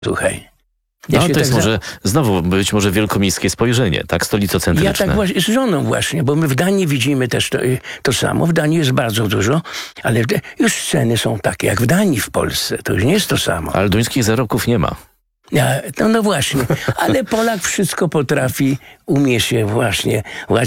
Słuchaj. No, to jest może znowu być może wielkomiejskie spojrzenie, tak? Stolicocentryczne. Ja tak właśnie z żoną właśnie, bo my w Danii widzimy też to samo. W Danii jest bardzo dużo, ale już ceny są takie jak w Danii, w Polsce. To już nie jest to samo. Ale duńskich zarobków nie ma. No właśnie, ale Polak wszystko potrafi, umie się właśnie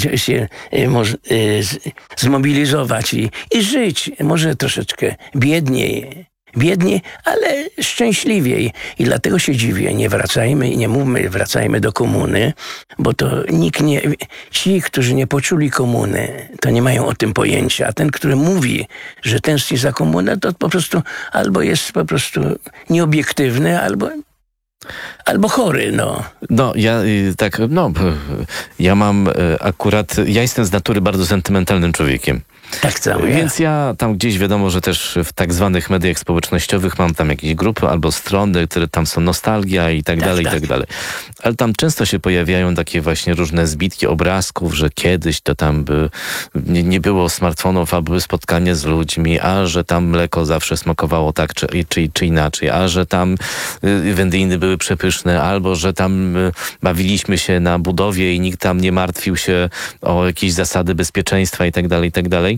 zmobilizować i żyć. Może troszeczkę biedniej, ale szczęśliwiej. I dlatego się dziwię. Nie mówmy, wracajmy do komuny, bo to ci, którzy nie poczuli komuny, to nie mają o tym pojęcia. A ten, który mówi, że tęskni za komunę, to po prostu albo jest po prostu nieobiektywny, albo chory, ja jestem z natury bardzo sentymentalnym człowiekiem. Tak samo Więc ja tam gdzieś wiadomo, że też w tak zwanych mediach społecznościowych mam tam jakieś grupy albo strony, które tam są nostalgia i tak dalej, i tak dalej. Ale tam często się pojawiają takie właśnie różne zbitki obrazków, że kiedyś to tam nie było smartfonów, a były spotkania z ludźmi, a że tam mleko zawsze smakowało tak czy inaczej, a że tam wędliny były przepyszne, albo że tam bawiliśmy się na budowie i nikt tam nie martwił się o jakieś zasady bezpieczeństwa i tak dalej, i tak dalej.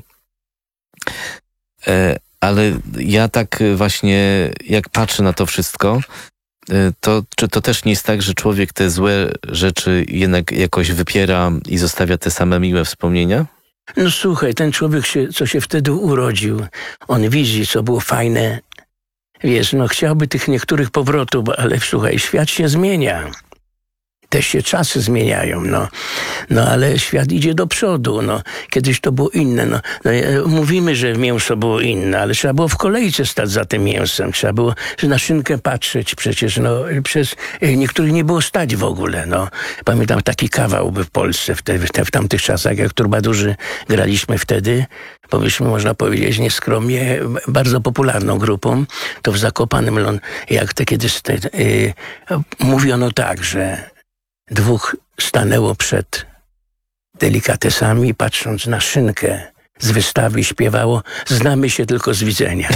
Ale ja tak właśnie, jak patrzę na to wszystko, to czy to też nie jest tak, że człowiek te złe rzeczy jednak jakoś wypiera i zostawia te same miłe wspomnienia? No słuchaj, ten człowiek, co się wtedy urodził, on widzi, co było fajne. Wiesz, chciałby tych niektórych powrotów, ale słuchaj, świat się zmienia. Też się czasy zmieniają, ale świat idzie do przodu, Kiedyś to było inne, Mówimy, że mięso było inne, ale trzeba było w kolejce stać za tym mięsem. Trzeba było na szynkę patrzeć przecież, przez niektórych nie było stać w ogóle, Pamiętam taki kawał w Polsce w tamtych czasach, jak Trubadurzy graliśmy wtedy, powiedzmy, można powiedzieć nieskromnie, bardzo popularną grupą, to w Zakopanem, jak kiedyś mówiono tak, że dwóch stanęło przed delikatesami, patrząc na szynkę z wystawy, śpiewało: znamy się tylko z widzenia.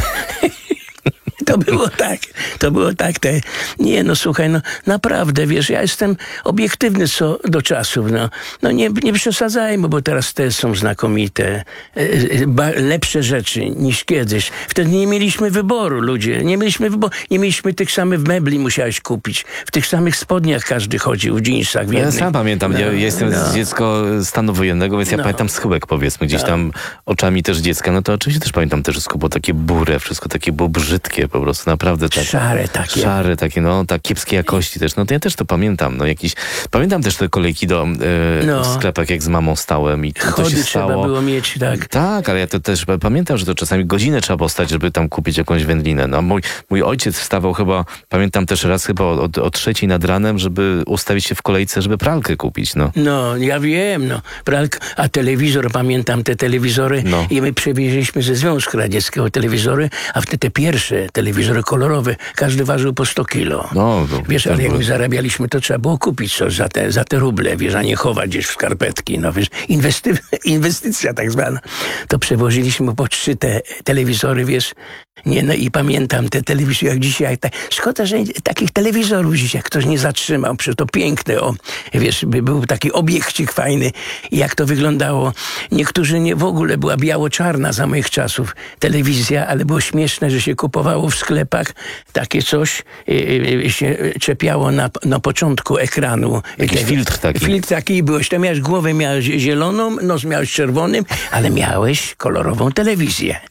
To było tak. Słuchaj, naprawdę, wiesz, ja jestem obiektywny co do czasów, nie przesadzajmy, bo teraz te są znakomite, lepsze rzeczy niż kiedyś. Wtedy nie mieliśmy wyboru, ludzie, nie mieliśmy tych samych mebli, musiałeś kupić, w tych samych spodniach każdy chodził, w dżinsach. Ja sam pamiętam, ja jestem dziecko stanu wojennego, więc ja pamiętam schyłek, powiedzmy, gdzieś tam oczami też dziecka, to oczywiście też pamiętam, też wszystko było takie burę, wszystko takie było brzydkie, po prostu naprawdę tak. Szare takie, tak kiepskiej jakości też. To ja też to pamiętam. Pamiętam też te kolejki w sklepach, jak z mamą stałem i to się stało. Trzeba było mieć, tak. Tak, ale ja to też pamiętam, że to czasami godzinę trzeba było stać, żeby tam kupić jakąś wędlinę. Mój ojciec wstawał chyba, pamiętam też raz chyba o 3:00 nad ranem, żeby ustawić się w kolejce, żeby pralkę kupić, ja wiem, pralkę, a telewizor, pamiętam te telewizory i my przewieźliśmy ze Związku Radzieckiego telewizory, a wtedy te pierwsze telewizory kolorowe, każdy ważył po 100 kilo. Wiesz, ale jak my zarabialiśmy, to trzeba było kupić coś za te ruble, wiesz, a nie chować gdzieś w skarpetki. Wiesz, inwestycja tak zwana. To przewoziliśmy po 3 te telewizory, wiesz. I pamiętam te telewizory, jak dzisiaj. Szkoda, że takich telewizorów dzisiaj ktoś nie zatrzymał. Przecież to piękne, wiesz, był taki obiekcik fajny. I jak to wyglądało. Niektórzy w ogóle była biało-czarna za moich czasów telewizja, ale było śmieszne, że się kupowało w sklepach takie coś, się czepiało na początku ekranu. Jakiś filtr taki. Filtr taki i byłeś. To miałeś głowę, miałeś zieloną, nos miałeś czerwonym, ale miałeś kolorową telewizję.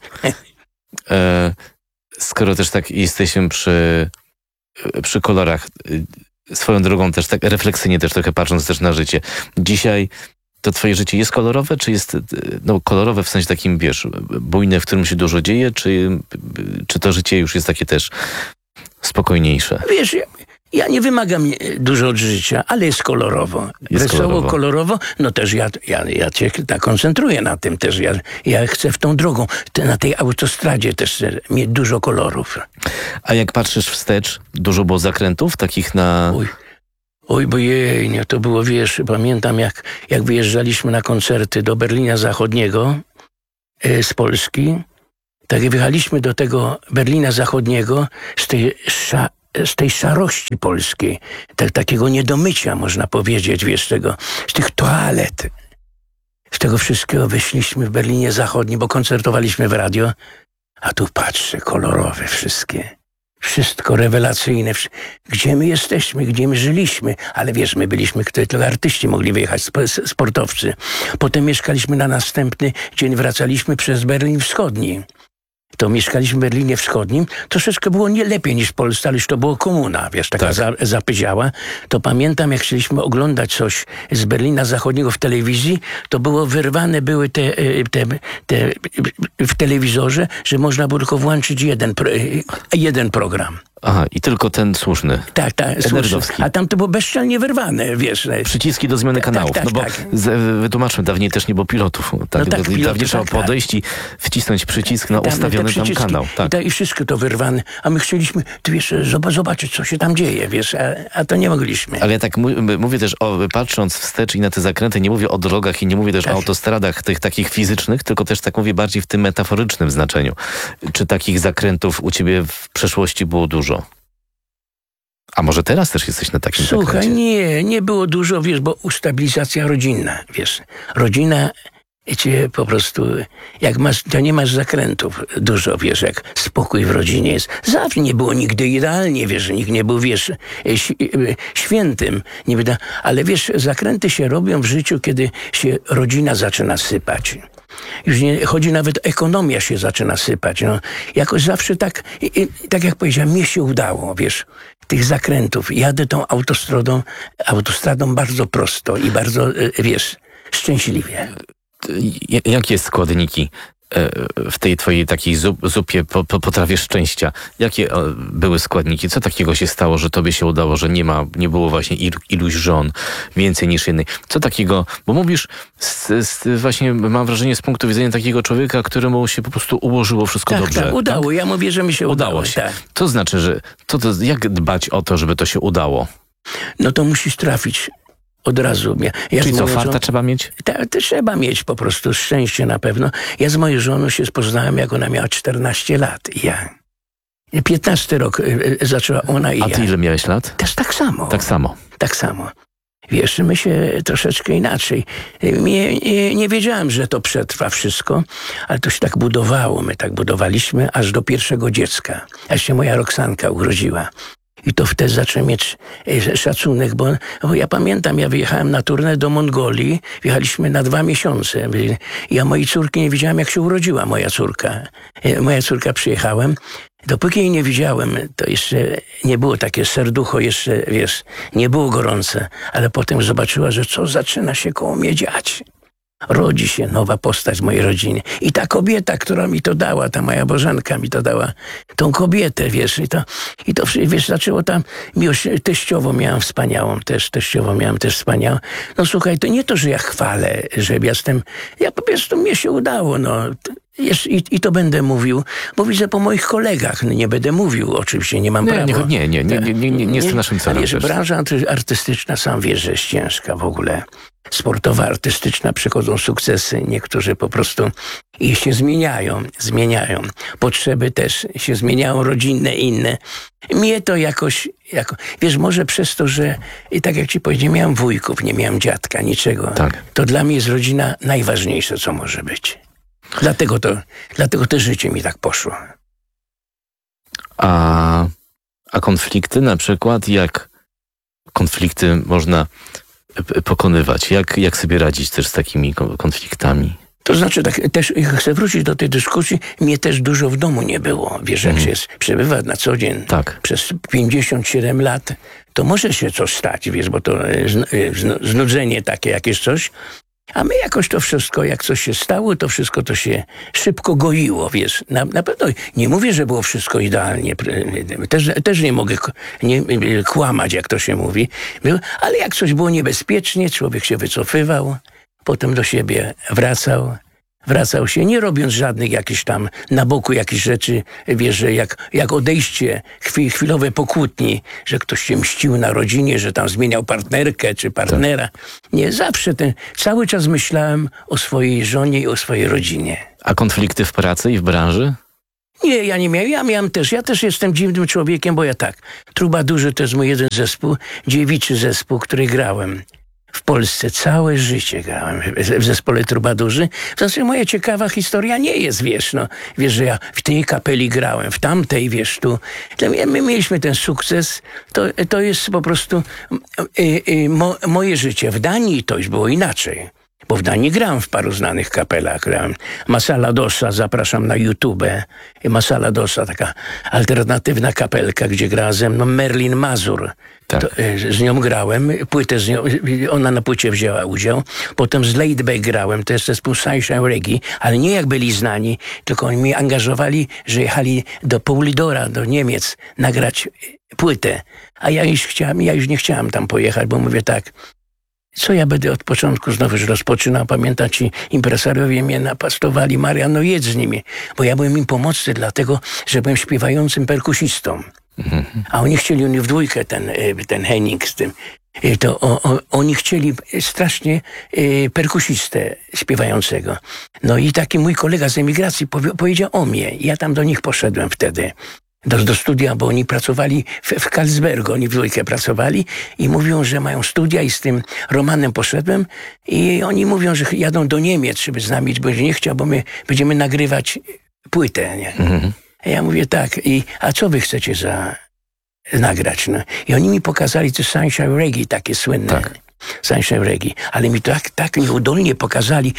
Skoro też tak jesteśmy przy kolorach, swoją drogą też tak refleksyjnie też trochę patrząc też na życie. Dzisiaj to twoje życie jest kolorowe, czy jest kolorowe w sensie takim, wiesz, bujne, w którym się dużo dzieje, czy to życie już jest takie też spokojniejsze? Wiesz, ja nie wymagam dużo od życia, ale jest kolorowo. Wesoło, kolorowo. Też ja cię tak koncentruję na tym też. Ja chcę w tą drogą, na tej autostradzie też mieć dużo kolorów. A jak patrzysz wstecz, dużo było zakrętów takich na... Oj, bojej, to było, wiesz, pamiętam jak wyjeżdżaliśmy na koncerty do Berlina Zachodniego z Polski. Tak jak wyjechaliśmy do tego Berlina Zachodniego z tej z tej szarości polskiej, takiego niedomycia, można powiedzieć, wiesz, z tych toalet. Z tego wszystkiego wyszliśmy w Berlinie Zachodnim, bo koncertowaliśmy w radio, a tu patrzę, kolorowe wszystkie. Wszystko rewelacyjne. Gdzie my jesteśmy, gdzie my żyliśmy. Ale wiesz, my byliśmy, tylko artyści mogli wyjechać, sportowcy. Potem mieszkaliśmy na następny dzień, wracaliśmy przez Berlin Wschodni. To mieszkaliśmy w Berlinie Wschodnim. Troszeczkę było nie lepiej niż w Polsce, ale już to było komuna, wiesz, taka zapyziała. To pamiętam, jak chcieliśmy oglądać coś z Berlina Zachodniego w telewizji, to było wyrwane były te w telewizorze, że można było tylko włączyć jeden program. Aha, i tylko ten słuszny. Tak, słuszny. A tam to było bezczelnie wyrwane, wiesz. Przyciski do zmiany kanałów. No bo wytłumaczmy, dawniej też nie było pilotów. Dawniej trzeba podejść i wcisnąć przycisk na ustawiony tam kanał. Tak. I wszystko to wyrwane. A my chcieliśmy, wiesz, zobaczyć, co się tam dzieje, wiesz, a to nie mogliśmy. Ale ja tak mówię też, patrząc wstecz i na te zakręty, nie mówię o drogach i nie mówię też o autostradach tych takich fizycznych, tylko też tak mówię bardziej w tym metaforycznym znaczeniu. Czy takich zakrętów u ciebie w przeszłości było dużo? A może teraz też jesteś na takim zakręcie? Słuchaj, nie było dużo, wiesz, bo ustabilizacja rodzinna, wiesz. Rodzina cię po prostu, jak masz, to nie masz zakrętów dużo, wiesz, jak spokój w rodzinie jest. Zawsze nie było nigdy idealnie, wiesz, nikt nie był, wiesz, świętym. Ale wiesz, zakręty się robią w życiu, kiedy się rodzina zaczyna sypać. Już nie chodzi, nawet ekonomia się zaczyna sypać. No, jakoś zawsze tak jak powiedziałem, mnie się udało, wiesz, tych zakrętów. Jadę tą autostradą bardzo prosto i bardzo, wiesz, szczęśliwie. Jakie składniki w tej twojej takiej zupie potrawie szczęścia? Jakie były składniki? Co takiego się stało, że tobie się udało, że nie było właśnie iluś żon, więcej niż jednej? Co takiego, bo mówisz właśnie, mam wrażenie, z punktu widzenia takiego człowieka, któremu się po prostu ułożyło wszystko dobrze. Tak, udało. Tak? Ja mówię, że mi się udało. Tak. To znaczy, że jak dbać o to, żeby to się udało? No to musisz trafić. Od razu. Czyli co, farta trzeba mieć? Trzeba mieć po prostu szczęście na pewno. Ja z moją żoną się poznałem, jak ona miała 14 lat. Ja. 15 rok zaczęła ona i ja. A ty ile miałeś lat? Też tak samo. Tak samo. Wiesz, my się troszeczkę inaczej. Nie wiedziałem, że to przetrwa wszystko, ale to się tak budowało. My tak budowaliśmy aż do pierwszego dziecka. Aż się moja Roxanka urodziła. I to wtedy zacząłem mieć szacunek, bo ja pamiętam, ja wyjechałem na turnę do Mongolii, wjechaliśmy na 2 miesiące. Ja mojej córki nie widziałem, jak się urodziła moja córka. Moja córka przyjechałem. Dopóki jej nie widziałem, to jeszcze nie było takie serducho, jeszcze, wiesz, nie było gorące. Ale potem zobaczyła, że co zaczyna się koło mnie dziać. Rodzi się nowa postać w mojej rodzinie. I ta kobieta, która mi to dała, ta moja Bożenka mi to dała, tą kobietę, wiesz, i to wiesz, zaczęło tam, miłość teściową miałam wspaniałą też, wspaniałą. No słuchaj, to nie to, że ja chwalę, że ja po prostu mnie się udało, no. I to będę mówił, bo widzę po moich kolegach, nie będę mówił, oczywiście, nie mam prawa. Nie jest to naszym celem. Ale branża artystyczna, sam wiesz, że jest ciężka w ogóle. Sportowa, artystyczna, przychodzą sukcesy, niektórzy po prostu i się zmieniają. Potrzeby też się zmieniają, rodzinne, inne. Mnie to jakoś, wiesz, może przez to, że tak jak ci powiedziałem, miałem wujków, nie miałem dziadka, niczego. Tak. To dla mnie jest rodzina najważniejsze, co może być. Dlatego to życie mi tak poszło. A konflikty na przykład, jak konflikty można pokonywać? Jak sobie radzić też z takimi konfliktami? To znaczy, tak, też chcę wrócić do tej dyskusji. Mnie też dużo w domu nie było. Wiesz, jak się przebywa na co dzień przez 57 lat, to może się coś stać, wiesz, bo to znudzenie takie jakieś coś. A my jakoś to wszystko, jak coś się stało, to wszystko to się szybko goiło, wiesz. Na pewno nie mówię, że było wszystko idealnie. Też nie mogę kłamać, jak to się mówi. Ale jak coś było niebezpiecznie, człowiek się wycofywał, potem do siebie wracał się, nie robiąc żadnych jakichś tam na boku jakichś rzeczy, wiesz, że jak odejście chwilowe po kłótni, że ktoś się mścił na rodzinie, że tam zmieniał partnerkę czy partnera. Nie, zawsze cały czas myślałem o swojej żonie i o swojej rodzinie. A konflikty w pracy i w branży? Nie, ja nie miałem. Ja też jestem dziwnym człowiekiem, bo ja tak. Trubadurzy to jest mój jeden zespół, dziewiczy zespół, który grałem. W Polsce całe życie grałem w zespole Trubadurzy. W zasadzie moja ciekawa historia nie jest, wiesz, no. Wiesz, że ja w tej kapeli grałem, w tamtej, wiesz, tu. My mieliśmy ten sukces. To jest po prostu moje życie. W Danii to już było inaczej. Bo w Danii grałem w paru znanych kapelach. Grałem Masala Dosa, zapraszam na YouTube. Masala Dosa, taka alternatywna kapelka, gdzie grała ze mną Merlin Mazur. Tak. Z nią grałem, płytę z nią, ona na płycie wzięła udział. Potem z Laidback grałem, to jest zespół Sunshine Reggae, ale nie jak byli znani, tylko oni mnie angażowali, że jechali do Paulidora, do Niemiec, nagrać płytę. A ja już nie chciałem tam pojechać, bo mówię tak, co ja będę od początku znowu rozpoczynał? Pamiętam, ci impresariowie mnie napastowali, Marian, no jedz z nimi. Bo ja byłem im pomocny, dlatego, że byłem śpiewającym perkusistą. A oni chcieli w dwójkę, ten Henning z tym. Oni chcieli strasznie perkusistę śpiewającego. No i taki mój kolega z emigracji powiedział o mnie. Ja tam do nich poszedłem wtedy. Do studia, bo oni pracowali w Karlsbergu, oni w dwójkę pracowali i mówią, że mają studia i z tym Romanem poszedłem i oni mówią, że jadą do Niemiec, żeby z nami, bo nie chciał, bo my będziemy nagrywać płytę, nie? A ja mówię tak, a co wy chcecie nagrać? No? I oni mi pokazali to Sunshine Reggae, takie słynne. Tak. Sunshine Reggae. Ale mi tak nieudolnie pokazali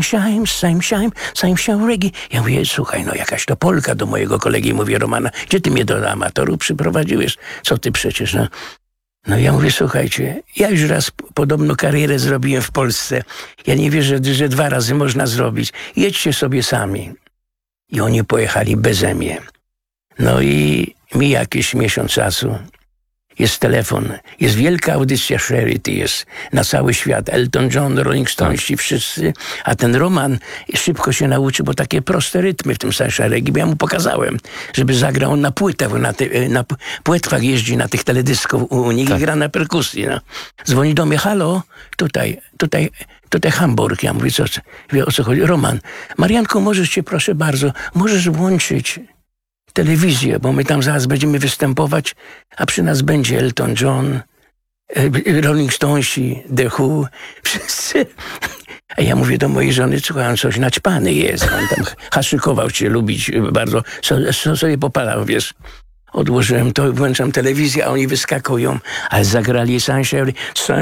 Sunshine Reggae. Ja mówię, słuchaj, no jakaś to Polka do mojego kolegi. Mówię, Romana, gdzie ty mnie do amatorów przyprowadziłeś? Co ty przecież, no. No ja mówię, słuchajcie, ja już raz podobno karierę zrobiłem w Polsce. Ja nie wierzę, że 2 razy można zrobić. Jedźcie sobie sami. I oni pojechali beze mnie. No i mi jakiś miesiąc czasu. Jest telefon, jest wielka audycja Charity, jest na cały świat. Elton John, Rolling Stones, wszyscy. A ten Roman szybko się nauczył, bo takie proste rytmy w tym Sunshine Reggae. Ja mu pokazałem, żeby zagrał na płytach, na płetwach jeździ na tych teledysków u nich i gra na perkusji. No. Dzwoni do mnie, halo, tutaj Hamburg. Ja mówię, wie o co chodzi? Roman, Marianko, proszę bardzo, możesz włączyć telewizję, bo my tam zaraz będziemy występować, a przy nas będzie Elton John, Rolling Stonesi, The Who, wszyscy. A ja mówię do mojej żony, słuchaj, on coś naćpany jest, on tam haszykował się lubić bardzo, co sobie popalał, wiesz. Odłożyłem to, włączam telewizję, a oni wyskakują, ale zagrali Sunshine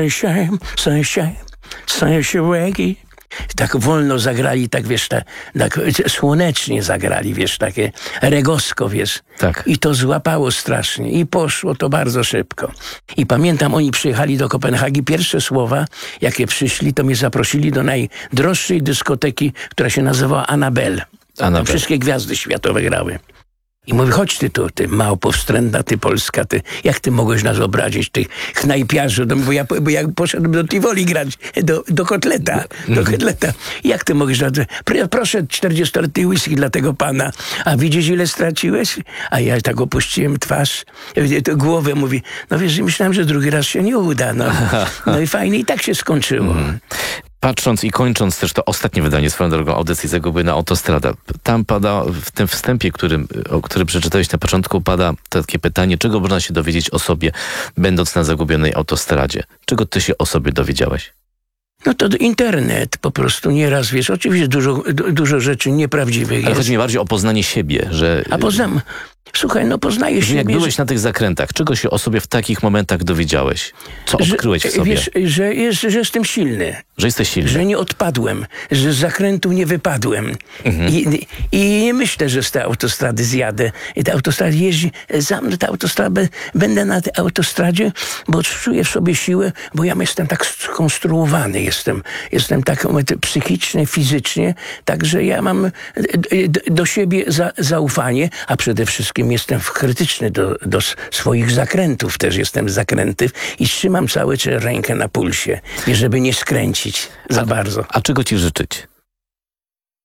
Reggae. Tak wolno zagrali, tak wiesz, tak słonecznie zagrali, wiesz, takie regosko, wiesz. Tak. I to złapało strasznie. I poszło to bardzo szybko. I pamiętam, oni przyjechali do Kopenhagi. Pierwsze słowa, jakie przyszli, to mnie zaprosili do najdroższej dyskoteki, która się nazywała Annabelle. Tam wszystkie gwiazdy światowe grały. I mówi, chodź ty tu, ty małpo wstrętna, ty Polska, ty, jak ty mogłeś nas obrazić, tych knajpiarzy, bo ja poszedłem do Tivoli grać, do kotleta, Jak ty mogłeś, proszę 40-letni whisky dla tego pana, a widzisz ile straciłeś? A ja tak opuściłem twarz, głowę, mówi, no wiesz, myślałem, że drugi raz się nie uda, no i fajnie, i tak się skończyło. Patrząc i kończąc też to ostatnie wydanie swoją drogą audycji Zagubiona Autostrada, tam pada w tym wstępie, który przeczytałeś na początku, pada takie pytanie, czego można się dowiedzieć o sobie, będąc na Zagubionej Autostradzie? Czego ty się o sobie dowiedziałeś? No to internet po prostu nieraz, wiesz, oczywiście dużo rzeczy nieprawdziwych Ale chodzi mi bardziej o poznanie siebie, że... A słuchaj, poznaję siebie... Jak byłeś na tych zakrętach, czego się o sobie w takich momentach dowiedziałeś? Co odkryłeś w sobie? Wiesz, że jestem silny. Że jesteś silny. Że nie odpadłem, że z zakrętu nie wypadłem. I nie myślę, że z tej autostrady zjadę. I ta autostrada jeździ za mną, będę na tej autostradzie, bo czuję w sobie siłę, bo ja jestem tak skonstruowany. Jestem tak psychicznie, fizycznie, także ja mam do siebie zaufanie, a przede wszystkim jestem krytyczny do swoich zakrętów. Też jestem zakręty i trzymam cały czas rękę na pulsie, żeby nie skręcić za bardzo. A czego ci życzyć?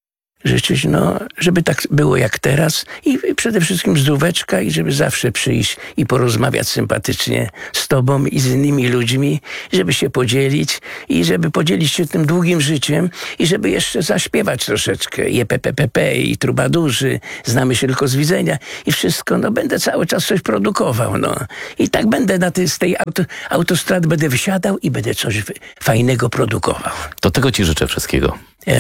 życzyć, żeby tak było jak teraz i przede wszystkim zdróweczka i żeby zawsze przyjść i porozmawiać sympatycznie z tobą i z innymi ludźmi, żeby się podzielić i żeby podzielić się tym długim życiem i żeby jeszcze zaśpiewać troszeczkę. I PPPP, i trubadurzy, znamy się tylko z widzenia i wszystko, będę cały czas coś produkował, I tak będę z tej autostrady będę wysiadał i będę coś fajnego produkował. To tego ci życzę wszystkiego.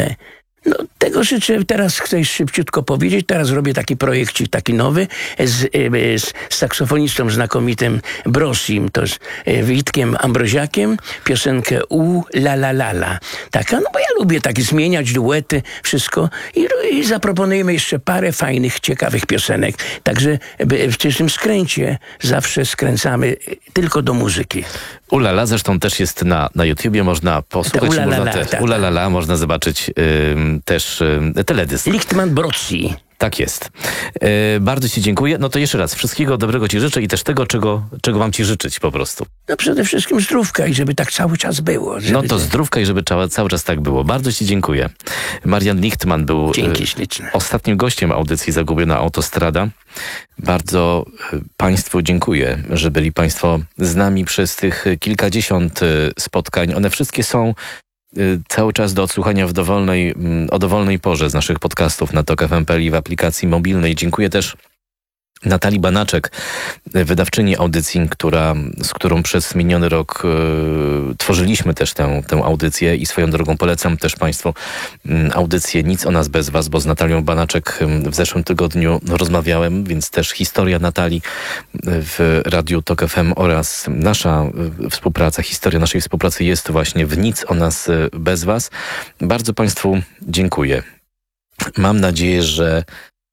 Tego życzę. Teraz chcę szybciutko powiedzieć. Teraz robię taki projekcik, taki nowy z saksofonistą znakomitym Brosim, to z Witkiem Ambroziakiem, piosenkę la la la la. Taka, bo ja lubię tak zmieniać duety, wszystko i zaproponujemy jeszcze parę fajnych, ciekawych piosenek. Także w tym skręcie zawsze skręcamy tylko do muzyki. Ulala zresztą też jest na YouTubie, można posłuchać. Ulala, można zobaczyć też teledysk. Lichtman Broczi. Tak jest. Bardzo ci dziękuję. To jeszcze raz, wszystkiego dobrego ci życzę i też tego, czego mam ci życzyć po prostu. Przede wszystkim zdrówka i żeby tak cały czas było. Zdrówka i żeby cały czas tak było. Bardzo ci dziękuję. Marian Lichtman był ostatnim gościem audycji Zagubiona Autostrada. Bardzo państwu dziękuję, że byli państwo z nami przez tych kilkadziesiąt spotkań. One wszystkie są cały czas do odsłuchania o dowolnej porze z naszych podcastów na Tok FM.pl i w aplikacji mobilnej. Dziękuję też Natalii Banaczek, wydawczyni audycji, z którą przez miniony rok tworzyliśmy też tę audycję i swoją drogą polecam też państwu audycję Nic o nas bez was, bo z Natalią Banaczek w zeszłym tygodniu rozmawiałem, więc też historia Natalii w Radiu Tok FM oraz nasza współpraca, historia naszej współpracy jest właśnie w Nic o nas bez was. Bardzo państwu dziękuję. Mam nadzieję, że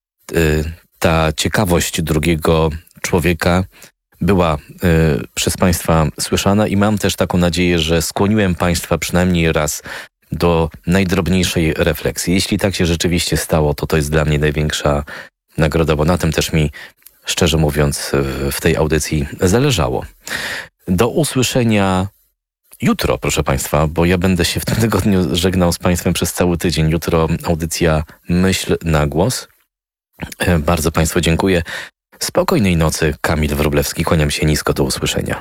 ta ciekawość drugiego człowieka była przez państwa słyszana i mam też taką nadzieję, że skłoniłem państwa przynajmniej raz do najdrobniejszej refleksji. Jeśli tak się rzeczywiście stało, to jest dla mnie największa nagroda, bo na tym też mi, szczerze mówiąc, w tej audycji zależało. Do usłyszenia jutro, proszę państwa, bo ja będę się w tym tygodniu żegnał z państwem przez cały tydzień. Jutro audycja Myśl na głos. Bardzo państwu dziękuję. Spokojnej nocy. Kamil Wróblewski. Kłaniam się nisko. Do usłyszenia.